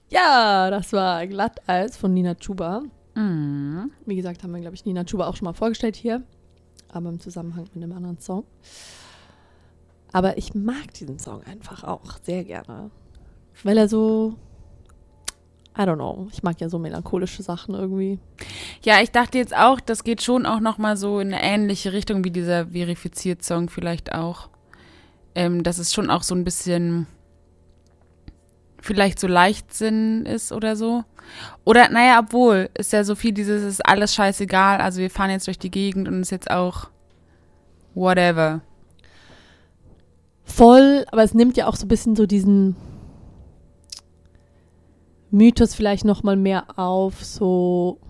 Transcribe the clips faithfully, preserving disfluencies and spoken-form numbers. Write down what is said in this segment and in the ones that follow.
Ja, das war Glatteis von Nina Chuba. Mhm. Wie gesagt, haben wir, glaube ich, Nina Chuba auch schon mal vorgestellt hier. Aber im Zusammenhang mit einem anderen Song. Aber ich mag diesen Song einfach auch sehr gerne. Weil er so, I don't know, ich mag ja so melancholische Sachen irgendwie. Ja, ich dachte jetzt auch, das geht schon auch nochmal so in eine ähnliche Richtung wie dieser Verifiziert-Song vielleicht auch. Ähm, dass es schon auch so ein bisschen vielleicht so Leichtsinn ist oder so. Oder, naja, obwohl, ist ja so viel dieses, ist alles scheißegal, also wir fahren jetzt durch die Gegend und ist jetzt auch whatever. Voll, aber es nimmt ja auch so ein bisschen so diesen Mythos vielleicht nochmal mehr auf, so,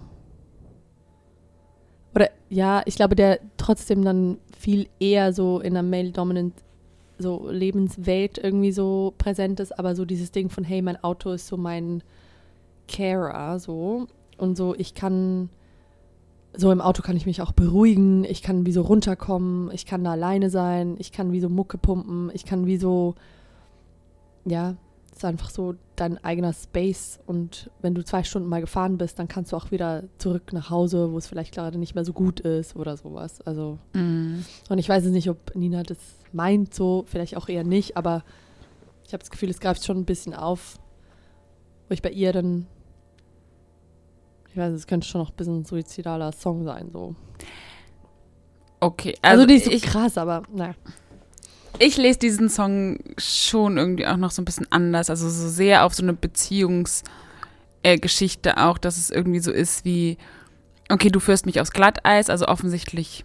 oder ja, ich glaube, der trotzdem dann viel eher so in einer male-dominant so Lebenswelt irgendwie so präsent ist, aber so dieses Ding von, hey, mein Auto ist so mein Carer, so, und so, ich kann, so im Auto kann ich mich auch beruhigen, ich kann wie so runterkommen, ich kann da alleine sein, ich kann wie so Mucke pumpen, ich kann wie so, ja, es ist einfach so dein eigener Space und wenn du zwei Stunden mal gefahren bist, dann kannst du auch wieder zurück nach Hause, wo es vielleicht gerade nicht mehr so gut ist oder sowas, also Mm. und ich weiß jetzt nicht, ob Nina das meint so, vielleicht auch eher nicht, aber ich habe das Gefühl, es greift schon ein bisschen auf, wo ich bei ihr dann, ich weiß, es könnte schon noch ein bisschen ein suizidaler Song sein, so. Okay, Also, also, die ist so ich, krass, aber naja. ich lese diesen Song schon irgendwie auch noch so ein bisschen anders, also so sehr auf so eine Beziehungsgeschichte äh, Geschichte auch, dass es irgendwie so ist wie, okay, du führst mich aufs Glatteis, also offensichtlich,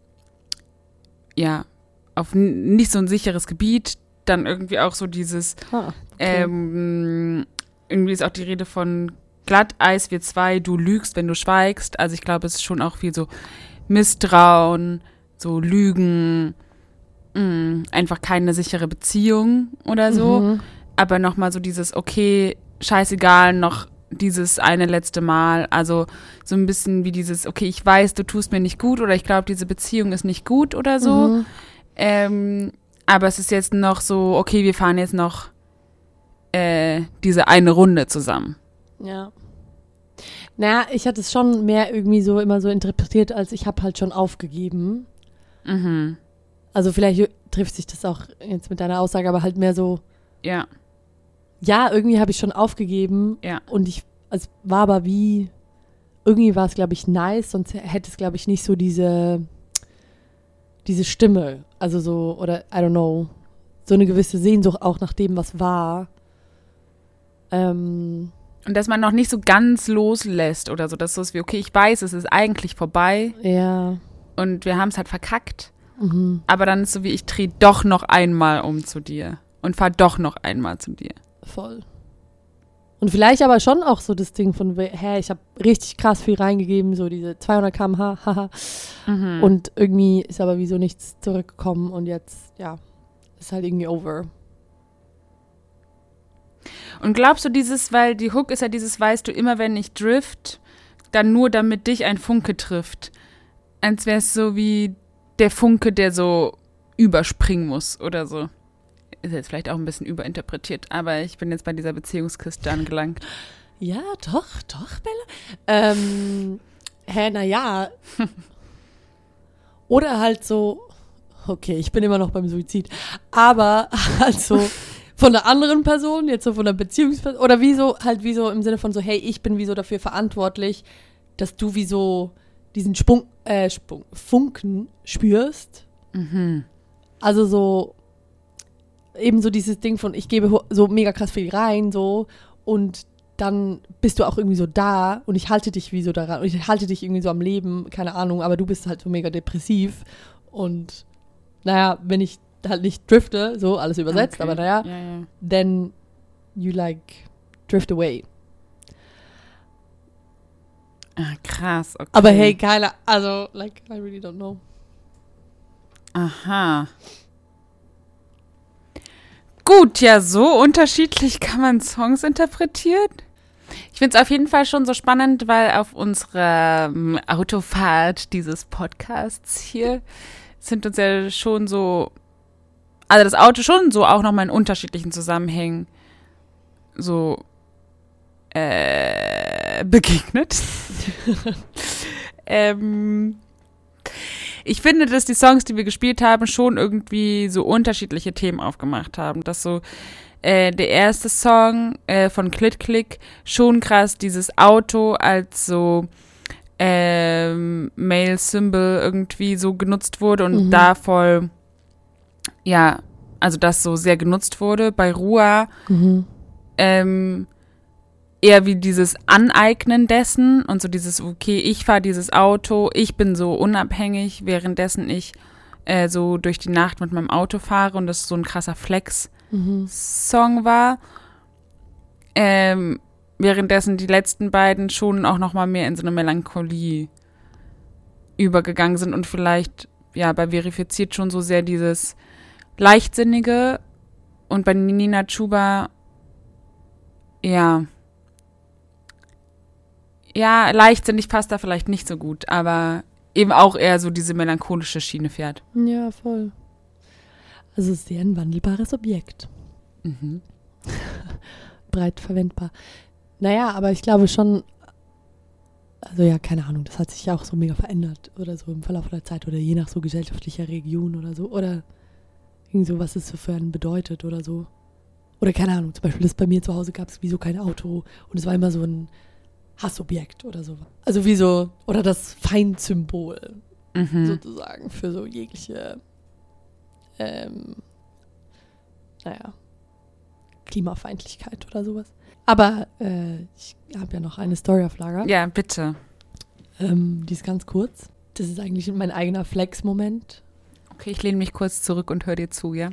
ja, auf n- nicht so ein sicheres Gebiet, dann irgendwie auch so dieses, Ah, okay. ähm, irgendwie ist auch die Rede von Glatteis, wir zwei, du lügst, wenn du schweigst, also ich glaube, es ist schon auch viel so Misstrauen, so Lügen, mh, einfach keine sichere Beziehung oder so, Mhm. aber nochmal so dieses, okay, scheißegal, noch dieses eine letzte Mal, also so ein bisschen wie dieses, okay, ich weiß, du tust mir nicht gut oder ich glaube, diese Beziehung ist nicht gut oder so, Mhm. ähm, aber es ist jetzt noch so, okay, wir fahren jetzt noch äh, diese eine Runde zusammen. Ja. Naja, ich hatte es schon mehr irgendwie so immer so interpretiert, als ich habe halt schon aufgegeben. Mhm. Also vielleicht trifft sich das auch jetzt mit deiner Aussage, aber halt mehr so, Ja, ja, irgendwie habe ich schon aufgegeben ja. und ich, es war aber wie, irgendwie war es, glaube ich, nice, sonst hätte es, glaube ich, nicht so diese, diese Stimme, also so, oder I don't know, so eine gewisse Sehnsucht auch nach dem, was war. Ähm, Und dass man noch nicht so ganz loslässt oder so, dass so ist wie, okay, ich weiß, es ist eigentlich vorbei ja. und wir haben es halt verkackt, Mhm. aber dann ist so wie, ich drehe doch noch einmal um zu dir und fahr doch noch einmal zu dir. Voll. Und vielleicht aber schon auch so das Ding von, hä, ich habe richtig krass viel reingegeben, so diese zweihundert Kilometer pro Stunde, haha. Mhm. Und irgendwie ist aber wieso nichts zurückgekommen und jetzt, ja, ist halt irgendwie over. Und glaubst du dieses, weil die Hook ist ja dieses, weißt du, immer wenn ich drift, dann nur damit dich ein Funke trifft. Als wäre es so wie der Funke, der so überspringen muss oder so. Ist jetzt vielleicht auch ein bisschen überinterpretiert, aber ich bin jetzt bei dieser Beziehungskiste angelangt. Ja, doch, doch, Bella. Ähm, hä, naja. Oder halt so, okay, ich bin immer noch beim Suizid, aber halt so von der anderen Person, jetzt so von der Beziehungsperson, oder wie so, halt wie so im Sinne von so, hey, ich bin wie so dafür verantwortlich, dass du wie so diesen Spunk, äh, Spunk, Funken spürst. Mhm. Also so, eben so dieses Ding von, ich gebe ho- so mega krass viel rein, so, und dann bist du auch irgendwie so da und ich halte dich wie so daran und ich halte dich irgendwie so am Leben, keine Ahnung, aber du bist halt so mega depressiv und naja, wenn ich halt nicht drifte, so alles übersetzt, Okay. aber naja, Ja, ja. then you like drift away. Ah, krass, okay. Aber hey, keine, also, like, I really don't know. Aha. Gut, ja, so unterschiedlich kann man Songs interpretieren. Ich finde es auf jeden Fall schon so spannend, weil auf unserer ähm, Autofahrt dieses Podcasts hier sind uns ja schon so, also das Auto schon so auch nochmal in unterschiedlichen Zusammenhängen so äh, begegnet. ähm, ich finde, dass die Songs, die wir gespielt haben, schon irgendwie so unterschiedliche Themen aufgemacht haben. Dass so äh, der erste Song äh, von Clit Click schon krass dieses Auto als so ähm, Male Symbol irgendwie so genutzt wurde und mhm. da voll, ja, also das so sehr genutzt wurde. Bei Rua mhm. ähm, eher wie dieses Aneignen dessen und so dieses, okay, ich fahre dieses Auto, ich bin so unabhängig, währenddessen ich äh, so durch die Nacht mit meinem Auto fahre und das so ein krasser Flex-Song mhm. war. Ähm, währenddessen die letzten beiden schon auch noch mal mehr in so eine Melancholie übergegangen sind und vielleicht, ja, bei Verifiziert schon so sehr dieses Leichtsinnige und bei Nina Chuba, ja, ja, leichtsinnig passt da vielleicht nicht so gut, aber eben auch eher so diese melancholische Schiene fährt. Ja, voll. Also sehr ein wandelbares Objekt. Mhm. Breit verwendbar. Naja, aber ich glaube schon, also ja, keine Ahnung, das hat sich ja auch so mega verändert oder so im Verlauf der Zeit oder je nach so gesellschaftlicher Region oder so oder irgendwie so, was es so für einen bedeutet oder so. Oder keine Ahnung, zum Beispiel das bei mir zu Hause gab es wie so kein Auto und es war immer so ein Hassobjekt oder so. Also wie so, oder das Feindsymbol mhm. sozusagen für so jegliche, ähm, naja, Klimafeindlichkeit oder sowas. Aber äh, ich habe ja noch eine Story auf Lager. Ja, bitte. Ähm, die ist ganz kurz. Das ist eigentlich mein eigener Flex-Moment. Okay, ich lehne mich kurz zurück und höre dir zu, ja?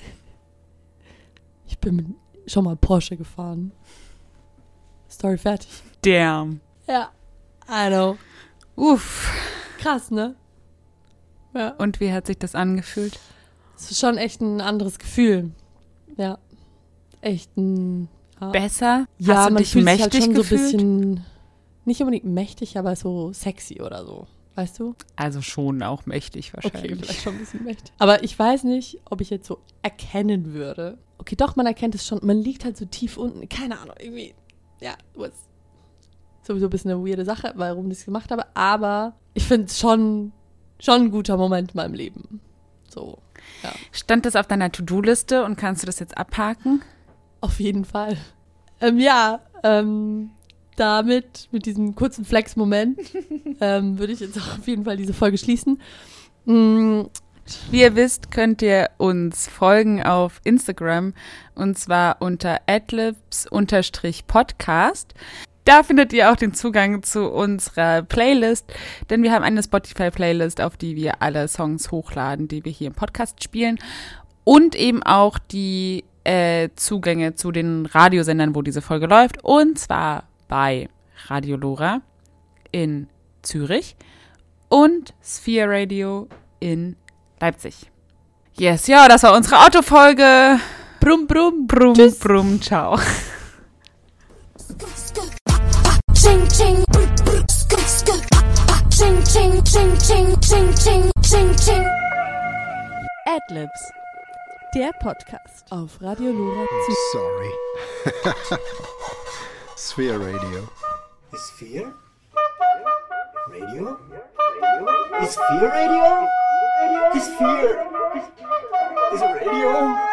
Ich bin mit, schon mal Porsche gefahren. Story fertig. Damn. Ja, I know. Uff. Krass, ne? Ja. Und wie hat sich das angefühlt? Es ist schon echt ein anderes Gefühl. Ja. Echt ein... Ja. Besser? Ja, Hast du man dich fühlt mächtig sich halt schon gefühlt? so ein bisschen... Nicht unbedingt mächtig, aber so sexy oder so. Weißt du? Also schon auch mächtig wahrscheinlich. Okay, vielleicht schon ein bisschen mächtig. Aber ich weiß nicht, ob ich jetzt so erkennen würde. Okay, doch, man erkennt es schon. Man liegt halt so tief unten. Keine Ahnung, irgendwie... Ja, was sowieso ein bisschen eine weirde Sache, warum ich das gemacht habe. Aber ich finde es schon, schon ein guter Moment in meinem Leben. So, ja. Stand das auf deiner To-Do-Liste und kannst du das jetzt abhaken? Auf jeden Fall. Ähm, ja, ähm, damit, mit diesem kurzen Flex-Moment, ähm, würde ich jetzt auch auf jeden Fall diese Folge schließen. Mm. Wie ihr wisst, könnt ihr uns folgen auf Instagram und zwar unter adlibs Podcast. Da findet ihr auch den Zugang zu unserer Playlist, denn wir haben eine Spotify-Playlist, auf die wir alle Songs hochladen, die wir hier im Podcast spielen und eben auch die äh, Zugänge zu den Radiosendern, wo diese Folge läuft, und zwar bei Radio Lora in Zürich und Sphere Radio in Leipzig. Yes, ja, das war unsere Autofolge. Brumm, brumm, brumm, Tschüss. brumm, ciao. Ching ching, ching ching, ching ching, ching ching, ching ching. Adlibs, der Podcast auf Radio Lora. Oh, sorry. Sphere Radio. Sphere? Radio? Sphere Radio? Sphere? Is it radio?